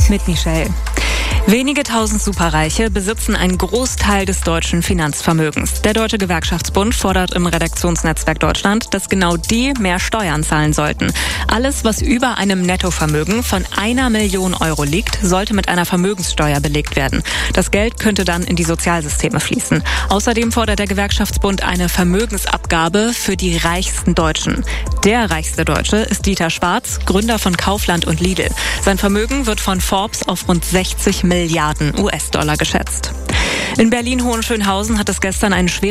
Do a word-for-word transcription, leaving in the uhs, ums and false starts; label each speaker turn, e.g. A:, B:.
A: mit Michelle. Wenige tausend Superreiche besitzen einen Großteil des deutschen Finanzvermögens. Der Deutsche Gewerkschaftsbund fordert im Redaktionsnetzwerk Deutschland, dass genau die mehr Steuern zahlen sollten. Alles, was über einem Nettovermögen von einer Million Euro liegt, sollte mit einer Vermögenssteuer belegt werden. Das Geld könnte dann in die Sozialsysteme fließen. Außerdem fordert der Gewerkschaftsbund eine Vermögensabgabe für die reichsten Deutschen. Der reichste Deutsche ist Dieter Schwarz, Gründer von Kaufland und Lidl. Sein Vermögen wird von Forbes auf rund sechzig Milliarden U S-Dollar geschätzt. In Berlin-Hohenschönhausen hat es gestern einen schweren